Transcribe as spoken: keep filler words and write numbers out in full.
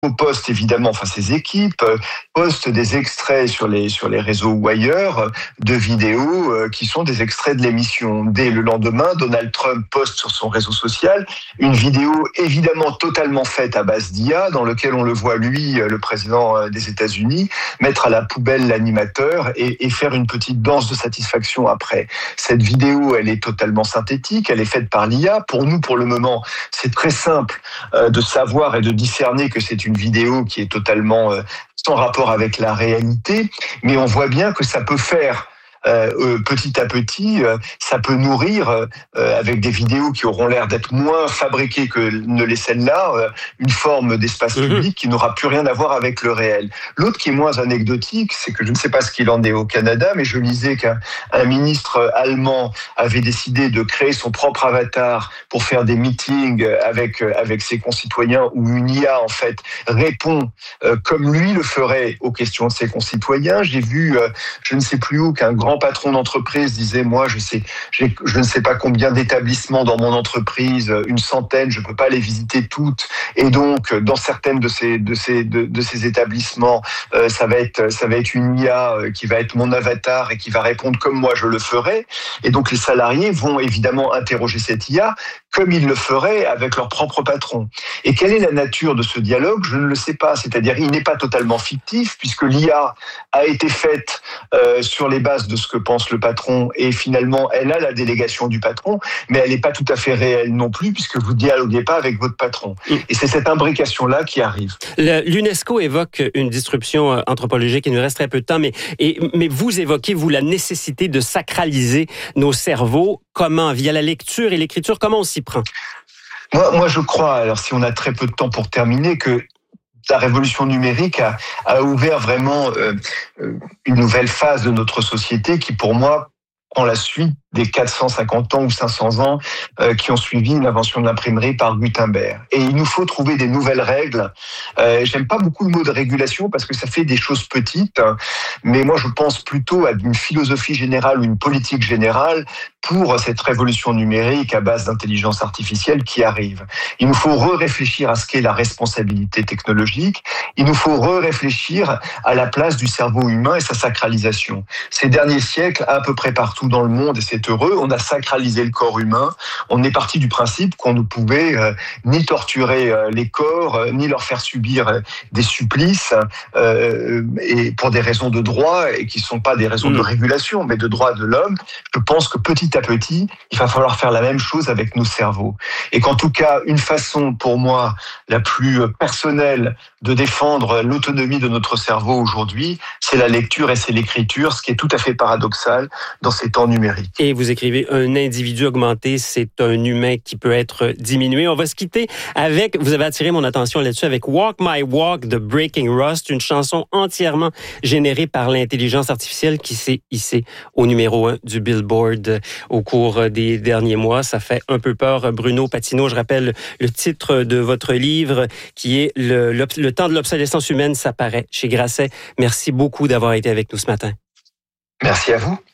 poste évidemment, enfin ses équipes euh, postent des extraits sur les sur les réseaux ou ailleurs euh, de vidéos euh, qui sont des extraits de l'émission. Dès le lendemain, Donald Trump poste sur son réseau social une vidéo évidemment totalement faite à base d'I A, dans lequel on le voit lui, euh, le président euh, des États-Unis, mettre à la poubelle l'animateur et, et faire une petite danse de satisfaction après. Cette vidéo, elle est totalement synthétique, elle est faite par l'I A. Pour nous, pour le moment, c'est très simple euh, de savoir et de discerner que c'est une une vidéo qui est totalement euh, sans rapport avec la réalité, mais on voit bien que ça peut faire Euh, euh, petit à petit, euh, ça peut nourrir, euh, avec des vidéos qui auront l'air d'être moins fabriquées que ne l'est celle-là, euh, une forme d'espace mmh. public qui n'aura plus rien à voir avec le réel. L'autre qui est moins anecdotique, c'est que je ne sais pas ce qu'il en est au Canada, mais je lisais qu'un un ministre allemand avait décidé de créer son propre avatar pour faire des meetings avec avec ses concitoyens, où une I A en fait répond euh, comme lui le ferait aux questions de ses concitoyens. J'ai vu, euh, je ne sais plus où, qu'un grand patron d'entreprise disait, moi, je sais, j'ai, je ne sais pas combien d'établissements dans mon entreprise, une centaine, je peux pas les visiter toutes. Et donc, dans certaines de ces, de ces, de, de ces établissements, euh, ça va être, ça va être une I A qui va être mon avatar et qui va répondre comme moi je le ferais. Et donc, les salariés vont évidemment interroger cette I A comme ils le feraient avec leur propre patron. Et quelle est la nature de ce dialogue ? Je ne le sais pas. C'est-à-dire, il n'est pas totalement fictif, puisque l'I A a été faite euh, sur les bases de ce que pense le patron, et finalement, elle a la délégation du patron, mais elle n'est pas tout à fait réelle non plus, puisque vous ne dialoguez pas avec votre patron. Et c'est cette imbrication-là qui arrive. Le, L'UNESCO évoque une disruption anthropologique, il nous reste très peu de temps, mais, et, mais vous évoquez, vous, la nécessité de sacraliser nos cerveaux. Comment ? Via la lecture et l'écriture, comment on s'y prend ? Moi, moi, je crois, alors si on a très peu de temps pour terminer, que la révolution numérique a, a ouvert vraiment euh, une nouvelle phase de notre société qui, pour moi, prend la suite des quatre cent cinquante ans ou cinq cents ans euh, qui ont suivi l'invention de l'imprimerie par Gutenberg. Et il nous faut trouver des nouvelles règles. Euh, j'aime pas beaucoup le mot de régulation parce que ça fait des choses petites, hein, mais moi je pense plutôt à une philosophie générale ou une politique générale pour cette révolution numérique à base d'intelligence artificielle qui arrive. Il nous faut re-réfléchir à ce qu'est la responsabilité technologique. Il nous faut re-réfléchir à la place du cerveau humain et sa sacralisation. Ces derniers siècles, à peu près partout dans le monde, et c'est heureux, on a sacralisé le corps humain. On est parti du principe qu'on ne pouvait euh, ni torturer euh, les corps, euh, ni leur faire subir euh, des supplices, euh, et pour des raisons de droit, et qui ne sont pas des raisons mmh. de régulation, mais de droit de l'homme. Je pense que petit à petit, il va falloir faire la même chose avec nos cerveaux. Et qu'en tout cas, une façon, pour moi, la plus personnelle de défendre l'autonomie de notre cerveau aujourd'hui, c'est la lecture et c'est l'écriture, ce qui est tout à fait paradoxal dans ces temps numériques. Et vous écrivez, un individu augmenté, c'est un humain qui peut être diminué. On va se quitter avec, vous avez attiré mon attention là-dessus, avec Walk My Walk de Breaking Rust, une chanson entièrement générée par l'intelligence artificielle qui s'est hissée au numéro un du Billboard au cours des derniers mois. Ça fait un peu peur. Bruno Patino, je rappelle le titre de votre livre qui est Le, le, le temps de l'obsolescence humaine, ça paraît chez Grasset. Merci beaucoup d'avoir été avec nous ce matin. Merci à vous.